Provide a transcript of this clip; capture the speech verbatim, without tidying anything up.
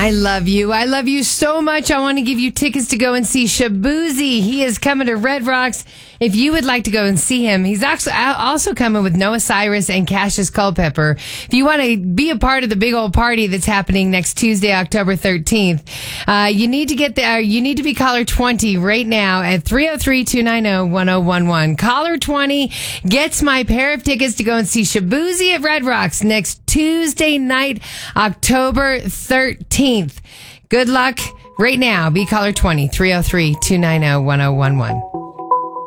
I love you. I love you so much. I want to give you tickets to go and see Shaboozey. He is coming to Red Rocks. If you would like to go and see him, he's actually also coming with Noah Cyrus and Cassius Culpepper. If you want to be a part of the big old party that's happening next Tuesday, October thirteenth, uh, you need to get there. You need to be caller twenty right now at three oh three, two nine oh, one oh one one. Caller twenty gets my pair of tickets to go and see Shaboozey at Red Rocks next Tuesday night, October thirteenth. Good luck right now. Be caller twenty, three oh three, two nine oh, one oh one one.